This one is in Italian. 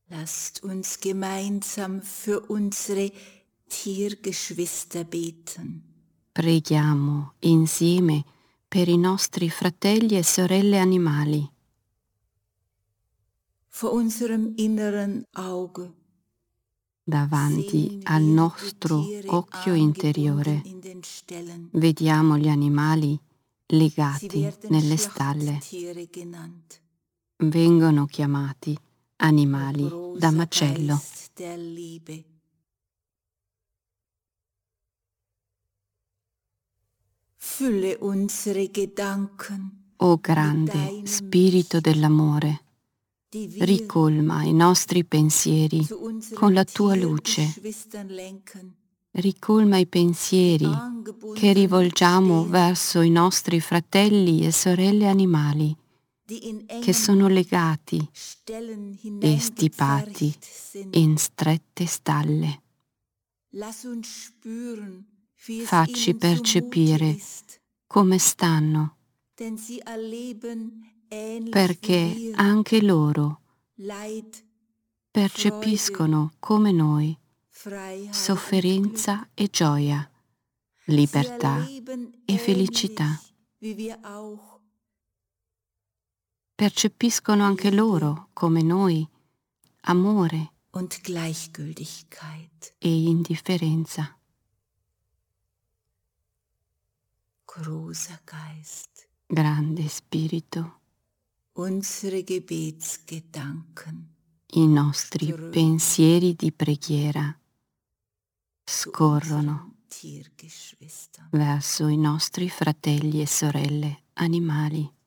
Lasst uns gemeinsam für unsere Tiergeschwister beten. Preghiamo insieme per i nostri fratelli e sorelle animali. Vor unserem inneren Auge Davanti sehen al wir die nostro Tiere occhio angebunden interiore in den Ställen. vediamo gli animali Sie legati werden nelle stalle. Schlachttiere genannt. Vengono chiamati O animali da großer macello. Geist der Liebe. Fülle unsere Gedanken O mit grande deinem spirito Licht, dell'amore, die wir ricolma i nostri pensieri zu unseren con la tua luce. Tiergeschwistern lenken, Ricolma i die pensieri che angebunden rivolgiamo stehen, verso i nostri fratelli e sorelle animali die in che engen sono legati Stellen e stipati hineingepfercht sind. in strette stalle. Lass uns spüren, wie es Facci ihnen zumute percepire ist, come stanno, denn sie erleben ähnlich wie perché wir anche loro Leid, Freude, percepiscono come noi Freiheit und sofferenza Glück. e gioia, Sie libertà erleben e felicità. ähnlich wie wir auch Percepiscono anche Liebe loro, come noi, amore und Gleichgültigkeit. e indifferenza. Großer Geist, Grande Spirito, unsere Gebetsgedanken i nostri strömen pensieri di preghiera zu scorrono unseren Tiergeschwistern. verso i nostri fratelli e sorelle animali.